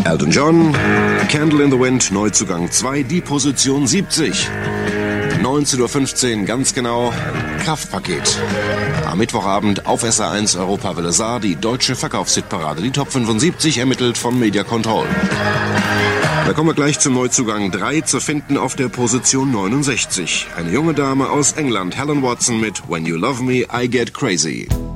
Elton John, Candle in the Wind, Neuzugang 2, die Position 70. 19:15 Uhr, ganz genau, Kraftpaket. Am Mittwochabend auf SR1 Europa Welle Saar, die deutsche Verkaufshitparade. Die Top 75 ermittelt von Media Control. Da kommen wir gleich zum Neuzugang 3, zu finden auf der Position 69. Eine junge Dame aus England, Helen Watson mit When You Love Me, I Get Crazy.